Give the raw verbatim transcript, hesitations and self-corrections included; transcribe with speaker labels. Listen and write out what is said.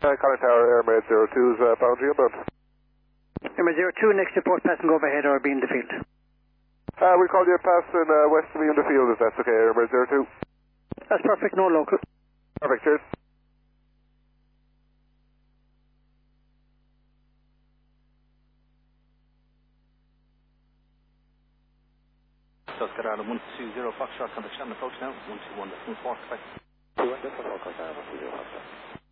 Speaker 1: Uh, Contact Tower, Airmaid zero two's uh, boundary inbound.
Speaker 2: Airmaid zero two, next report, passing overhead or be in the field.
Speaker 1: Uh, we call you passing uh, west of me in the field if that's okay, Airmaid zero two.
Speaker 2: That's perfect, no local.
Speaker 1: Perfect, cheers.
Speaker 3: South Carolina one two zero Foxtrot, contact Shannon approach now, one two one, that's one four, expect.
Speaker 4: two one, that's one, Foxtrot, one two zero Foxtrot.